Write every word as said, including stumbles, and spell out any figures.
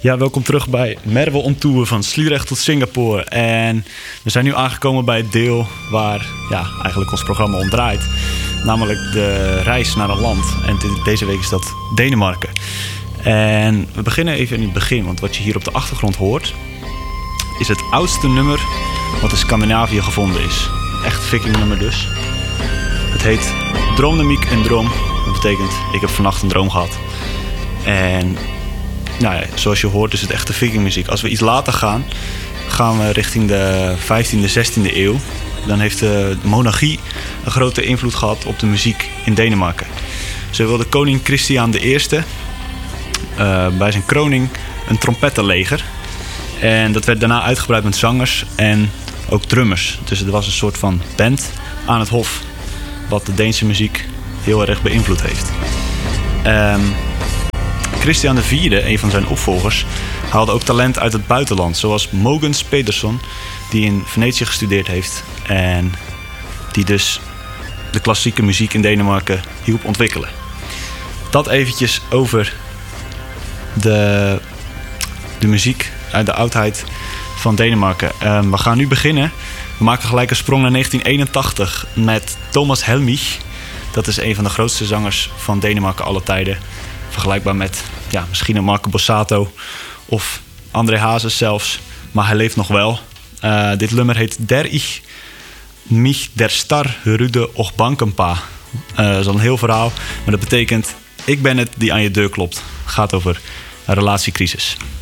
Ja, welkom terug bij Merwe on Tour van Sliedrecht tot Singapore. En we zijn nu aangekomen bij het deel waar ja, eigenlijk ons programma om draait. Namelijk de reis naar een land. En deze week is dat Denemarken. En we beginnen even in het begin, want wat je hier op de achtergrond hoort is het oudste nummer wat in Scandinavië gevonden is. Echt viking nummer dus. Het heet Droomnamiek en Droom. Dat betekent, ik heb vannacht een droom gehad. En nou ja, zoals je hoort is het echte vikingmuziek. Als we iets later gaan, gaan we richting de vijftiende, zestiende eeuw. Dan heeft de monarchie een grote invloed gehad op de muziek in Denemarken. Zo wilde koning Christian de Eerste uh, bij zijn kroning een trompettenleger. En dat werd daarna uitgebreid met zangers en ook drummers. Dus er was een soort van band aan het hof, wat de Deense muziek heel erg beïnvloed heeft. Um, Christian de Vierde, een van zijn opvolgers, haalde ook talent uit het buitenland. Zoals Mogens Pedersen, die in Venetië gestudeerd heeft. En die dus de klassieke muziek in Denemarken hielp ontwikkelen. Dat eventjes over de, de muziek uit de oudheid van Denemarken. Um, we gaan nu beginnen. We maken gelijk een sprong naar negentien eenentachtig met Thomas Helmich. Dat is een van de grootste zangers van Denemarken alle tijden. Vergelijkbaar met ja, misschien een Marco Borsato of André Hazes zelfs. Maar hij leeft nog wel. Uh, dit nummer heet Der ich mich der star Rude och Bankenpa. Uh, dat is al een heel verhaal. Maar dat betekent, ik ben het die aan je deur klopt. Het gaat over een relatiecrisis.